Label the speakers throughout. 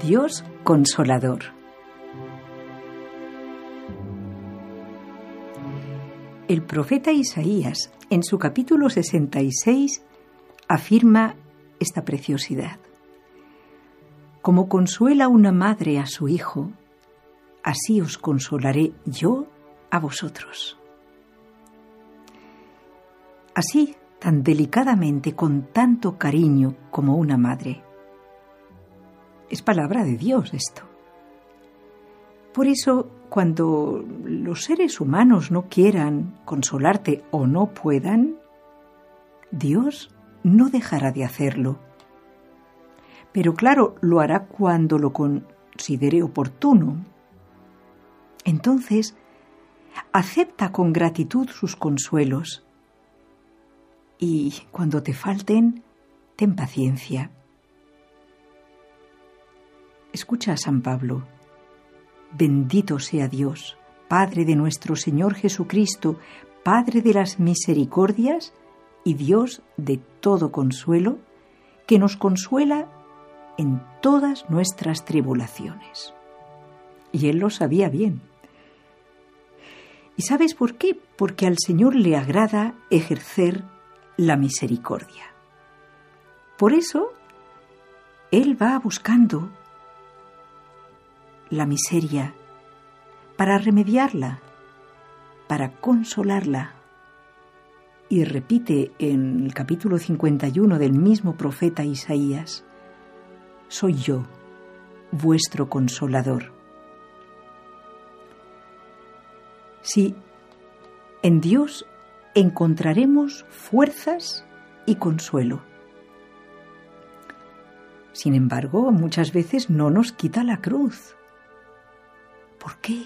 Speaker 1: Dios consolador. El profeta Isaías, en su capítulo 66, afirma esta preciosidad. Como consuela una madre a su hijo, así os consolaré yo a vosotros. Así, tan delicadamente, con tanto cariño como una madre. Es palabra de Dios esto. Por eso, cuando los seres humanos no quieran consolarte o no puedan, Dios no dejará de hacerlo. Pero claro, lo hará cuando lo considere oportuno. Entonces, acepta con gratitud sus consuelos. Y cuando te falten, ten paciencia. Escucha a San Pablo. Bendito sea Dios, Padre de nuestro Señor Jesucristo, Padre de las misericordias y Dios de todo consuelo, que nos consuela en todas nuestras tribulaciones. Y él lo sabía bien. ¿Y sabes por qué? Porque al Señor le agrada ejercer la misericordia. Por eso, Él va buscando la miseria para remediarla, para consolarla. Y repite en el capítulo 51 del mismo profeta Isaías: soy yo, vuestro consolador. Sí, en Dios encontraremos fuerzas y consuelo. Sin embargo, muchas veces no nos quita la cruz. ¿Por qué?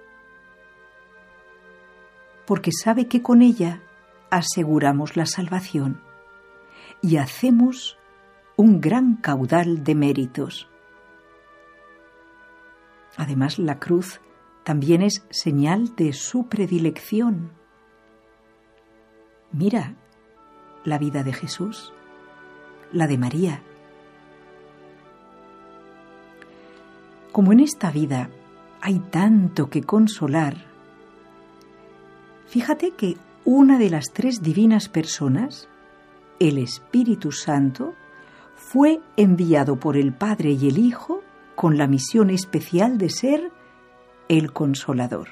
Speaker 1: Porque sabe que con ella aseguramos la salvación y hacemos un gran caudal de méritos. Además, la cruz también es señal de su predilección. Mira la vida de Jesús, la de María. Como en esta vida hay tanto que consolar, fíjate que una de las tres divinas personas, el Espíritu Santo, fue enviado por el Padre y el Hijo con la misión especial de ser el Consolador.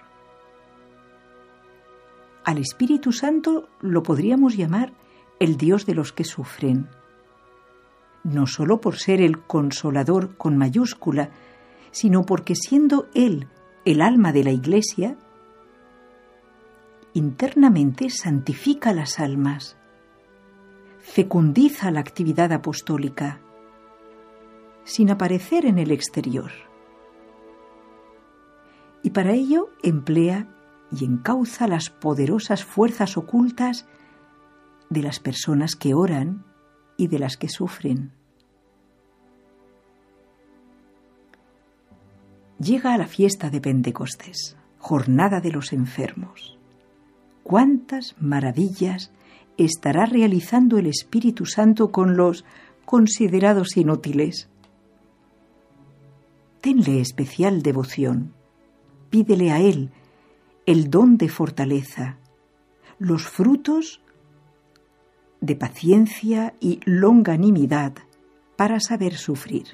Speaker 1: Al Espíritu Santo lo podríamos llamar el Dios de los que sufren, no solo por ser el Consolador con mayúscula, sino porque siendo Él el alma de la Iglesia, internamente santifica las almas, fecundiza la actividad apostólica, sin aparecer en el exterior. Y para ello emplea y encauza las poderosas fuerzas ocultas de las personas que oran y de las que sufren. Llega a la fiesta de Pentecostés, jornada de los enfermos. ¿Cuántas maravillas estará realizando el Espíritu Santo con los considerados inútiles? Tenle especial devoción. Pídele a Él el don de fortaleza, los frutos de paciencia y longanimidad para saber sufrir.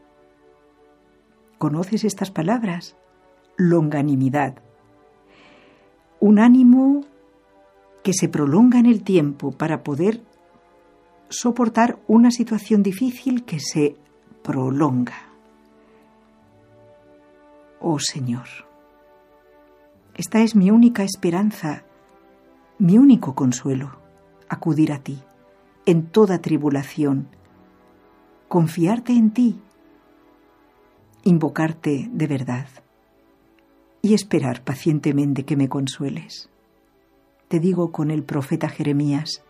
Speaker 1: ¿Conoces estas palabras? Longanimidad. Un ánimo que se prolonga en el tiempo para poder soportar una situación difícil que se prolonga. Oh Señor, esta es mi única esperanza, mi único consuelo, acudir a ti en toda tribulación, confiarte en ti, invocarte de verdad y esperar pacientemente que me consueles. Te digo con el profeta Jeremías: